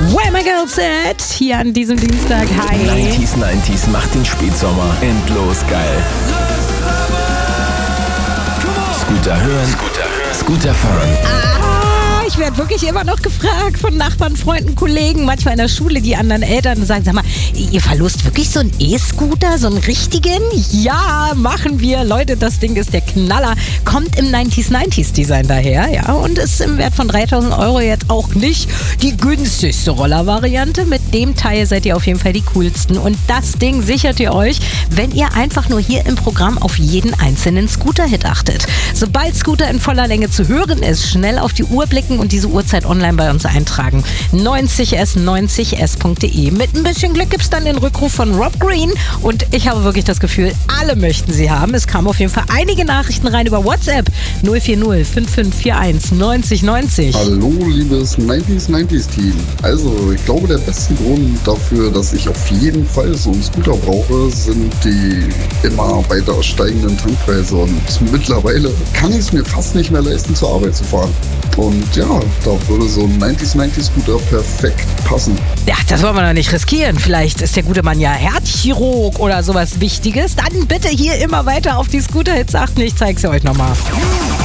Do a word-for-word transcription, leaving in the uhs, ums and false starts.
Where My Girl Set hier an diesem Dienstag. Hi. neunziger neunziger macht den Spätsommer endlos geil. Scooter hören, Scooter hören, Scooter fahren. Ah, ich werde wirklich immer noch gefragt von Nachbarn, Freunden, Kollegen, manchmal in der Schule, die anderen Eltern sagen, sag mal, ihr verlost wirklich so einen E-Scooter, so einen richtigen? Ja, machen wir. Leute, das Ding ist der Knaller. Kommt im neunziger neunziger Design daher, ja, und ist im Wert von dreitausend Euro jetzt auch nicht die günstigste Rollervariante. Mit dem Teil seid ihr auf jeden Fall die coolsten. Und das Ding sichert ihr euch, wenn ihr einfach nur hier im Programm auf jeden einzelnen Scooter-Hit achtet. Sobald Scooter in voller Länge zu hören ist, schnell auf die Uhr blicken und diese Uhrzeit online bei uns eintragen. neunzig s neunzig s punkt de. Mit ein bisschen Glück gibt es dann den Rückruf von Rob Green und ich habe wirklich das Gefühl, alle möchten sie haben. Es kamen auf jeden Fall einige Nachrichten rein über WhatsApp. null vier null fünf fünf vier eins neunzig neunzig. Hallo, liebes neunziger neunziger Team. Also, ich glaube, der beste Grund dafür, dass ich auf jeden Fall so einen Scooter brauche, sind die immer weiter steigenden Tankpreise. Und mittlerweile kann ich es mir fast nicht mehr leisten, zur Arbeit zu fahren. Und ja, da würde so ein neunziger neunziger Scooter perfekt passen. Ja, das wollen wir doch nicht riskieren. Vielleicht ist der gute Mann ja Herzchirurg oder sowas Wichtiges. Dann bitte hier immer weiter auf die Scooter-Hits achten. Ich zeige sie euch nochmal.